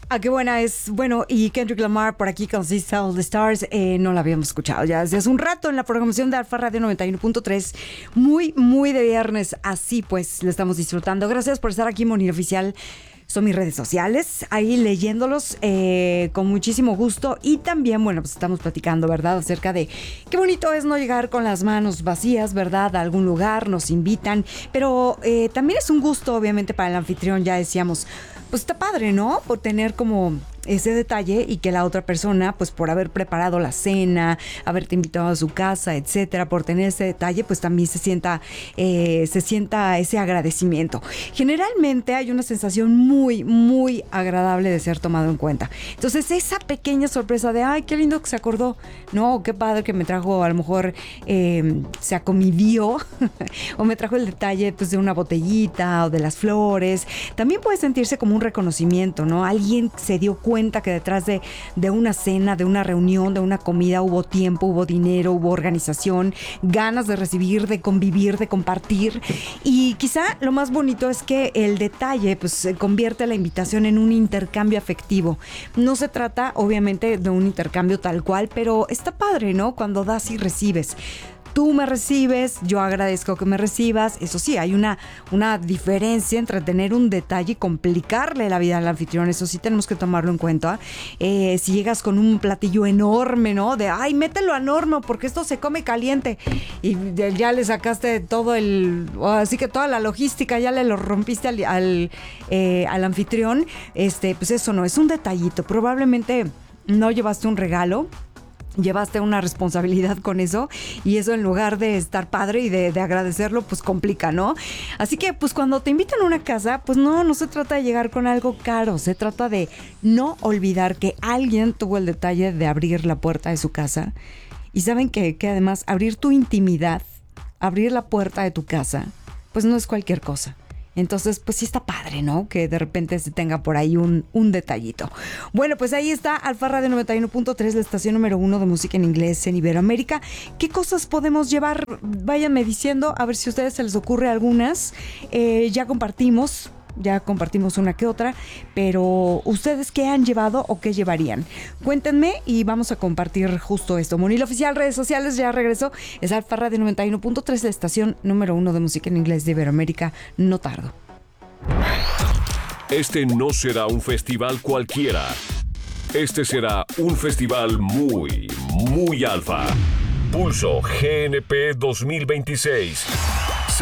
Ah, qué buena es. Bueno, y Kendrick Lamar por aquí con This All the Stars. No la habíamos escuchado ya desde hace un rato en la programación de Alfa Radio 91.3. Muy, muy de viernes. Así pues, lo estamos disfrutando. Gracias por estar aquí, Moni Oficial. Son mis redes sociales, ahí leyéndolos con muchísimo gusto. Y también, bueno, pues estamos platicando, ¿verdad? Acerca de qué bonito es no llegar con las manos vacías, ¿verdad? A algún lugar, nos invitan. Pero también es un gusto, obviamente, para el anfitrión, ya decíamos. Pues está padre, ¿no? Por tener como ese detalle y que la otra persona, pues por haber preparado la cena, haberte invitado a su casa, etcétera, por tener ese detalle, pues también se sienta ese agradecimiento. Generalmente hay una sensación muy, muy agradable de ser tomado en cuenta. Entonces, esa pequeña sorpresa de, ay, qué lindo que se acordó, no, qué padre que me trajo, a lo mejor se acomidió o me trajo el detalle pues de una botellita o de las flores. También puede sentirse como un reconocimiento, ¿no? Alguien se dio cuenta que detrás de una cena, de una reunión, de una comida, hubo tiempo, hubo dinero, hubo organización, ganas de recibir, de convivir, de compartir. Y quizá lo más bonito es que el detalle pues se convierte la invitación en un intercambio afectivo. No se trata obviamente de un intercambio tal cual, pero está padre, ¿no? Cuando das y recibes. Tú me recibes, yo agradezco que me recibas. Eso sí, hay una diferencia entre tener un detalle y complicarle la vida al anfitrión. Eso sí tenemos que tomarlo en cuenta. Si llegas con un platillo enorme, ¿no? De, ay, mételo a horno porque esto se come caliente. Y ya le sacaste todo así que toda la logística, ya le lo rompiste al anfitrión. Pues eso no, es un detallito. Probablemente no llevaste un regalo, llevaste una responsabilidad con eso, y eso en lugar de estar padre y de agradecerlo, pues complica, ¿no? Así que pues cuando te invitan a una casa, pues no se trata de llegar con algo caro, se trata de no olvidar que alguien tuvo el detalle de abrir la puerta de su casa. Y saben que además abrir tu intimidad, abrir la puerta de tu casa, pues no es cualquier cosa. Entonces, pues sí está padre, ¿no? Que de repente se tenga por ahí un detallito. Bueno, pues ahí está Alfa Radio 91.3, la estación número 1 de música en inglés en Iberoamérica. ¿Qué cosas podemos llevar? Váyanme diciendo, a ver si a ustedes se les ocurre algunas. Ya compartimos una que otra, pero ¿ustedes qué han llevado o qué llevarían? Cuéntenme y vamos a compartir justo esto. Monil Oficial, redes sociales, ya regresó. Es Alfa Radio 91.3, la estación número 1 de música en inglés de Iberoamérica. No tardo. Este no será un festival cualquiera. Este será un festival muy, muy alfa. Pulso GNP 2026.